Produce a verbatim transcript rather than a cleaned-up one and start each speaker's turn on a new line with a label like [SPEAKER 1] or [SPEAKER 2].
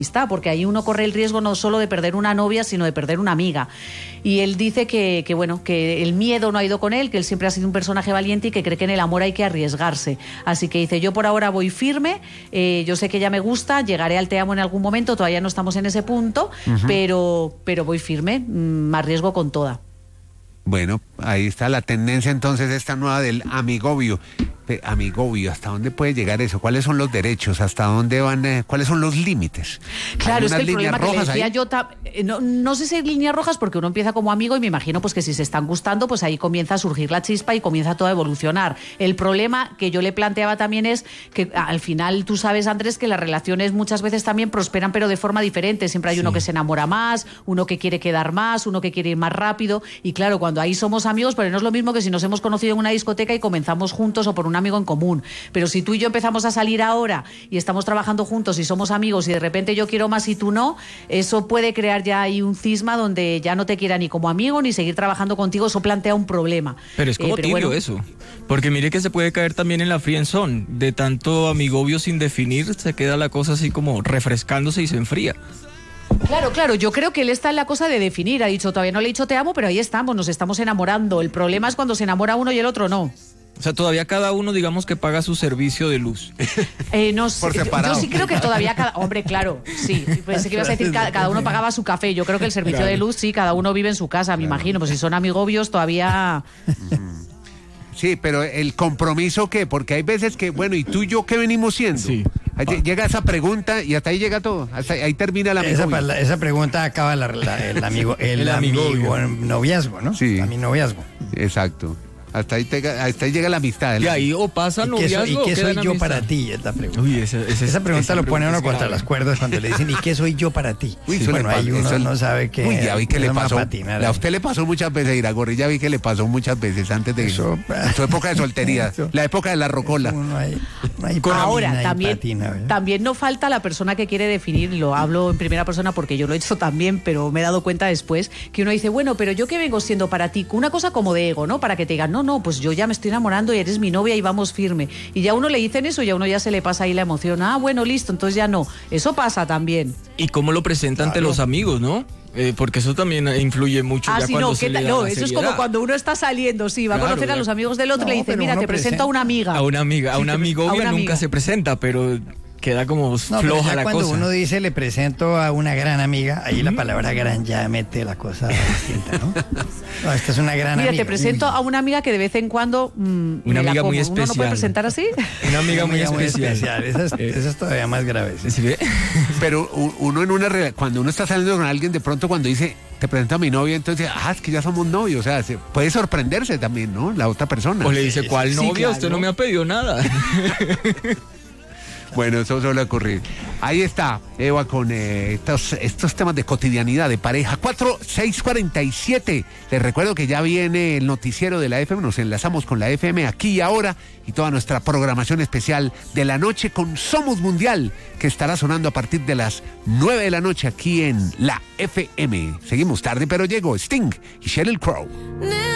[SPEAKER 1] Está, porque ahí uno corre el riesgo no solo de perder una novia, sino de perder una amiga. Y él dice que, que, bueno, que el miedo no ha ido con él, que él siempre ha sido un personaje valiente y que cree que en el amor hay que arriesgarse. Así que dice, yo por ahora voy firme, eh, yo sé que ella me gusta, llegaré al te amo en algún momento, todavía no estamos en ese punto, uh-huh. pero, pero voy firme, me arriesgo con toda.
[SPEAKER 2] Bueno, ahí está la tendencia entonces esta nueva del amigovio. Amigovio, ¿hasta dónde puede llegar eso? ¿Cuáles son los derechos? ¿Hasta dónde van? Eh, ¿Cuáles son los límites?
[SPEAKER 1] Claro, es que el problema que le decía ahí? yo, ta, no, no sé si hay líneas rojas porque uno empieza como amigo y me imagino pues que si se están gustando, pues ahí comienza a surgir la chispa y comienza todo a evolucionar. El problema que yo le planteaba también es que al final tú sabes, Andrés, que las relaciones muchas veces también prosperan pero de forma diferente. Siempre hay sí. uno que se enamora más, uno que quiere quedar más, uno que quiere ir más rápido y claro, cuando ahí somos amigos, pero no es lo mismo que si nos hemos conocido en una discoteca y comenzamos juntos o por una amigo en común, pero si tú y yo empezamos a salir ahora y estamos trabajando juntos y somos amigos y de repente yo quiero más y tú no, eso puede crear ya ahí un cisma donde ya no te quiera ni como amigo ni seguir trabajando contigo, eso plantea un problema.
[SPEAKER 3] Pero es como eh, pero tibio bueno, eso, porque mire que se puede caer también en la friendzone, de tanto amigovio sin definir, se queda la cosa así como refrescándose y se enfría.
[SPEAKER 1] Claro, claro, yo creo que él está en la cosa de definir, ha dicho, todavía no le he dicho te amo, pero ahí estamos, nos estamos enamorando, el problema es cuando se enamora uno y el otro no.
[SPEAKER 3] O sea, todavía cada uno, digamos, que paga su servicio de luz.
[SPEAKER 1] Eh, no sé, yo sí creo que todavía cada... Hombre, claro, sí. Pensé que ibas a decir que cada, cada uno pagaba su café. Yo creo que el servicio claro. de luz, sí, cada uno vive en su casa, me claro. imagino. Pues si son amigobios, todavía...
[SPEAKER 2] Sí, pero el compromiso, ¿qué? Porque hay veces que, bueno, ¿y tú y yo qué venimos siendo? Sí. Llega esa pregunta y hasta ahí llega todo. Hasta ahí termina la
[SPEAKER 4] esa, la, esa pregunta acaba la, la, el amigo, el, el amigo, noviazgo, ¿no?
[SPEAKER 2] Sí.
[SPEAKER 4] A mi noviazgo.
[SPEAKER 2] Exacto. Hasta ahí, te, hasta ahí llega la amistad.
[SPEAKER 3] Y ahí o pasa noviazgo.
[SPEAKER 4] ¿Y qué soy, ¿y qué soy yo
[SPEAKER 3] amistad?
[SPEAKER 4] para ti? Es la pregunta.
[SPEAKER 3] Uy, esa, esa,
[SPEAKER 4] esa pregunta
[SPEAKER 3] esa
[SPEAKER 4] lo pone
[SPEAKER 3] pregunta
[SPEAKER 4] uno contra las cuerdas cuando le dicen ¿y qué soy yo para ti?
[SPEAKER 2] Uy,
[SPEAKER 4] sí, bueno, ahí uno eso, no sabe qué.
[SPEAKER 2] Uy, ya vi que le pasó. Patinar, a usted le pasó muchas veces, Iragorri, ya vi que le pasó muchas veces antes de eso, en su época de soltería, eso, la época de la rocola.
[SPEAKER 4] No hay, no hay
[SPEAKER 1] Ahora,
[SPEAKER 4] patina,
[SPEAKER 1] también,
[SPEAKER 4] patina,
[SPEAKER 1] también no falta la persona que quiere definirlo. Hablo en primera persona porque yo lo he hecho también, pero me he dado cuenta después que uno dice, bueno, pero yo qué vengo siendo para ti, una cosa como de ego, ¿no? Para que te digan, no, no, pues yo ya me estoy enamorando y eres mi novia y vamos firme. Y ya uno le dicen eso y a uno ya se le pasa ahí la emoción. Ah, bueno, listo, entonces ya no. Eso pasa también.
[SPEAKER 3] ¿Y cómo lo presenta ante claro. los amigos, no? Eh, porque eso también influye mucho.
[SPEAKER 1] Ah,
[SPEAKER 3] ya
[SPEAKER 1] sí,
[SPEAKER 3] cuando
[SPEAKER 1] no,
[SPEAKER 3] se le da
[SPEAKER 1] no,
[SPEAKER 3] la
[SPEAKER 1] eso
[SPEAKER 3] seriedad.
[SPEAKER 1] es como cuando uno está saliendo, sí, va claro, a conocer ya. a los amigos del otro no, y le dice, mira, te presento presenta. a una amiga.
[SPEAKER 3] A una amiga, a una amiga obvia nunca amiga. se presenta, pero queda como no, floja la
[SPEAKER 4] cuando
[SPEAKER 3] cosa.
[SPEAKER 4] Cuando uno dice le presento a una gran amiga, ahí ¿Mm? la palabra gran ya mete la cosa distinta, ¿no? No, esta es una gran
[SPEAKER 1] Mira,
[SPEAKER 4] amiga.
[SPEAKER 1] Mira, te presento Uy. a una amiga que de vez en cuando mmm,
[SPEAKER 3] una amiga
[SPEAKER 1] la
[SPEAKER 3] muy especial.
[SPEAKER 1] ¿Uno no puede presentar así?
[SPEAKER 3] Una amiga muy
[SPEAKER 4] muy
[SPEAKER 3] especial.
[SPEAKER 4] especial. Esa, es, esa es todavía más grave. ¿Sí?
[SPEAKER 2] ¿Sí? Pero uno en una cuando uno está saliendo con alguien, de pronto cuando dice te presento a mi novia, entonces ah, es que ya somos novios, o sea, se, puede sorprenderse también, ¿no? La otra persona.
[SPEAKER 3] O le dice, ¿cuál sí, novia? Claro. Usted no me ha pedido nada.
[SPEAKER 2] Bueno, eso suele ocurrir. Ahí está, Eva, con eh, estos, estos temas de cotidianidad, de pareja. cuatro seis cuarenta y siete. Les recuerdo que ya viene el noticiero de la F M. Nos enlazamos con la F M aquí y ahora. Y toda nuestra programación especial de la noche con Somos Mundial, que estará sonando a partir de las nueve de la noche aquí en la F M. Seguimos tarde, pero llegó Sting y Sheryl Crow.